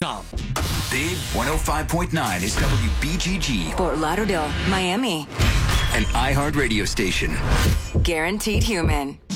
Big 105.9 is WBGG, Fort Lauderdale, Miami. an iHeart radio station. Guaranteed Human.